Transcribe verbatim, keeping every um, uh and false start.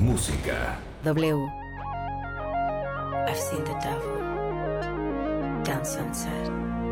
Música. W. I've seen the devil down sunset.